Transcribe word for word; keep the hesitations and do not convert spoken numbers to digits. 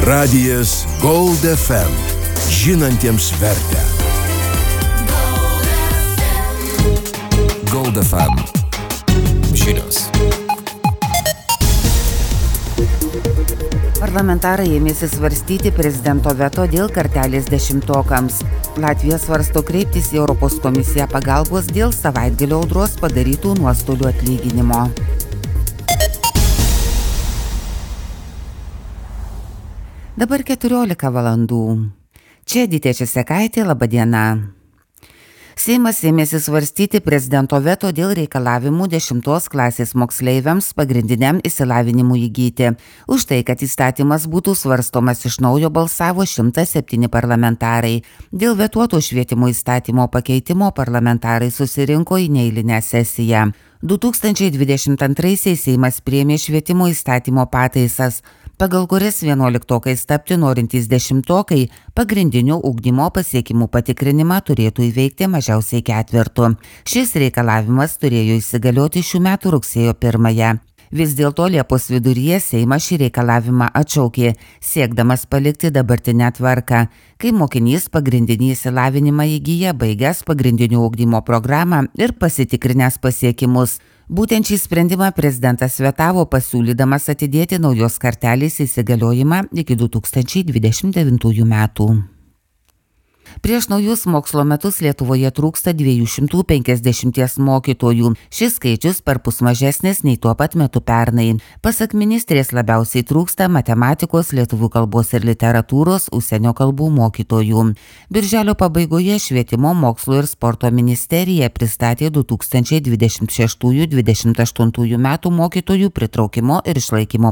Radijas Gold F M. Žinantiems vertę. Gold F M. Žinios. Parlamentarai ėmėsi svarstyti prezidento veto dėl kartelės dešimtokams. Latvija svarsto kreiptis į Europos komisiją pagalbos dėl savaitgalio audros padarytų nuostolių atlyginimo. Dabar keturiolika valandų. Čia Edita Česekaitė, laba diena. Seimas ėmėsi svarstyti prezidento veto dėl reikalavimų dešimtos klasės moksleiviams pagrindiniam išsilavinimui įgyti. Už tai, kad įstatymas būtų svarstomas iš naujo, balsavo šimtas septyni parlamentarai. Dėl vetuoto švietimo įstatymo pakeitimo parlamentarai susirinko į neeilinę sesiją. du tūkstančiai dvidešimt antraisiais Seimas priėmė švietimo įstatymo pataisas, pagal kurias vienuoliktokais tapti norintys dešimtokai pagrindinio ugdymo pasiekimų patikrinimą turėtų įveikti mažiausiai ketvirtu. Šis reikalavimas turėjo įsigalioti šių metų rugsėjo pirmąją. Vis dėlto Liepos viduryje Seimas šį reikalavimą atšaukė, siekdamas palikti dabartinę tvarką, kai mokinys pagrindinį išsilavinimą įgyja baigęs pagrindinio ugdymo programą ir pasitikrinęs pasiekimus. Būtent šį sprendimą prezidentas vetavo, pasiūlydamas atidėti naujos kartelės įsigaliojimą iki du tūkstančiai dvidešimt devintųjų metų. Prieš naujus mokslo metus Lietuvoje trūksta dviejų šimtų penkiasdešimties mokytojų. Šis skaičius perpus mažesnis nei tuo pat metu pernai. Pasak ministrės labiausiai trūksta matematikos, lietuvių kalbos ir literatūros, užsienio kalbų mokytojų. Birželio pabaigoje Švietimo, mokslo ir sporto ministerija pristatė du tūkstančiai dvidešimt šeštųjų dvidešimt aštuntųjų metų mokytojų pritraukimo ir išlaikymo